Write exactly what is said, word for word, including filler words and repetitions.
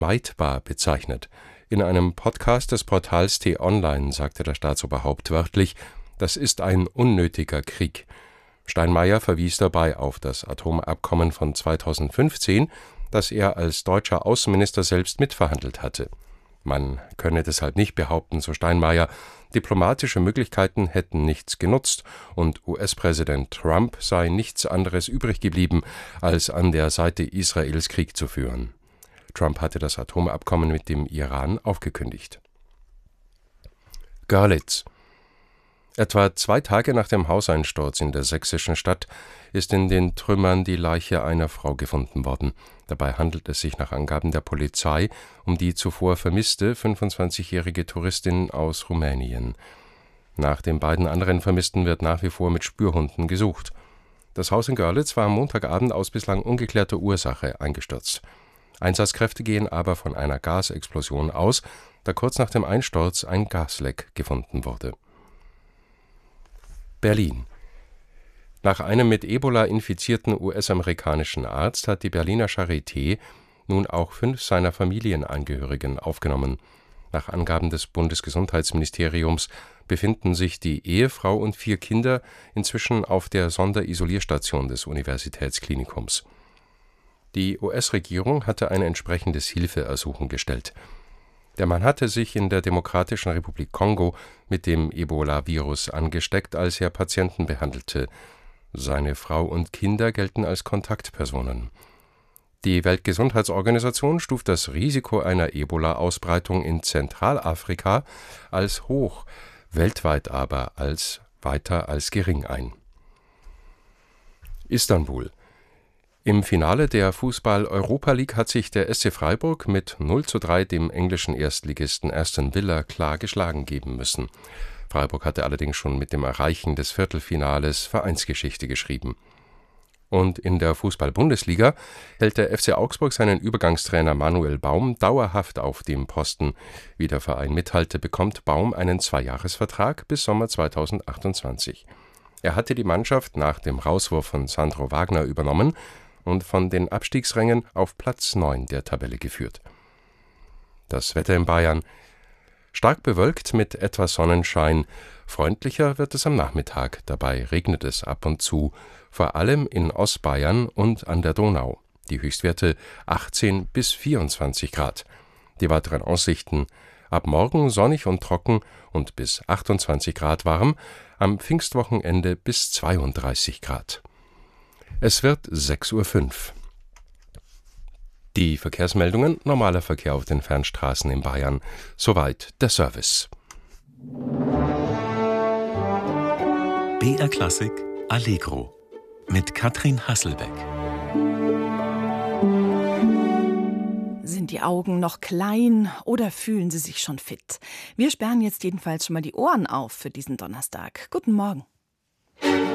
vermeidbar bezeichnet. In einem Podcast des Portals T-Online sagte der Staatsoberhaupt wörtlich, das ist ein unnötiger Krieg. Steinmeier verwies dabei auf das Atomabkommen von zweitausendfünfzehn, das er als deutscher Außenminister selbst mitverhandelt hatte. Man könne deshalb nicht behaupten, so Steinmeier, diplomatische Möglichkeiten hätten nichts genutzt und U S-Präsident Trump sei nichts anderes übrig geblieben, als an der Seite Israels Krieg zu führen. Trump hatte das Atomabkommen mit dem Iran aufgekündigt. Görlitz. Etwa zwei Tage nach dem Hauseinsturz in der sächsischen Stadt ist in den Trümmern die Leiche einer Frau gefunden worden. Dabei handelt es sich nach Angaben der Polizei um die zuvor vermisste fünfundzwanzigjährige Touristin aus Rumänien. Nach den beiden anderen Vermissten wird nach wie vor mit Spürhunden gesucht. Das Haus in Görlitz war am Montagabend aus bislang ungeklärter Ursache eingestürzt. Einsatzkräfte gehen aber von einer Gasexplosion aus, da kurz nach dem Einsturz ein Gasleck gefunden wurde. Berlin. Nach einem mit Ebola infizierten U S-amerikanischen Arzt hat die Berliner Charité nun auch fünf seiner Familienangehörigen aufgenommen. Nach Angaben des Bundesgesundheitsministeriums befinden sich die Ehefrau und vier Kinder inzwischen auf der Sonderisolierstation des Universitätsklinikums. Die U S-Regierung hatte ein entsprechendes Hilfeersuchen gestellt. Der Mann hatte sich in der Demokratischen Republik Kongo mit dem Ebola-Virus angesteckt, als er Patienten behandelte. Seine Frau und Kinder gelten als Kontaktpersonen. Die Weltgesundheitsorganisation stuft das Risiko einer Ebola-Ausbreitung in Zentralafrika als hoch, weltweit aber als weiter als gering ein. Istanbul. Im Finale der Fußball-Europa League hat sich der S C Freiburg mit null zu drei dem englischen Erstligisten Aston Villa klar geschlagen geben müssen. Freiburg hatte allerdings schon mit dem Erreichen des Viertelfinales Vereinsgeschichte geschrieben. Und in der Fußball-Bundesliga hält der F C Augsburg seinen Übergangstrainer Manuel Baum dauerhaft auf dem Posten. Wie der Verein mitteilte, bekommt Baum einen Zweijahresvertrag bis Sommer zweitausendachtundzwanzig. Er hatte die Mannschaft nach dem Rauswurf von Sandro Wagner übernommen und von den Abstiegsrängen auf Platz neun der Tabelle geführt. Das Wetter in Bayern: stark bewölkt mit etwas Sonnenschein. Freundlicher wird es am Nachmittag. Dabei regnet es ab und zu, vor allem in Ostbayern und an der Donau. Die Höchstwerte achtzehn bis vierundzwanzig Grad. Die weiteren Aussichten: ab morgen sonnig und trocken und bis achtundzwanzig Grad warm, am Pfingstwochenende bis zweiunddreißig Grad. Es wird sechs Uhr fünf. Die Verkehrsmeldungen: normaler Verkehr auf den Fernstraßen in Bayern. Soweit der Service. B R Klassik Allegro mit Katrin Hasselbeck. Sind die Augen noch klein oder fühlen sie sich schon fit? Wir sperren jetzt jedenfalls schon mal die Ohren auf für diesen Donnerstag. Guten Morgen.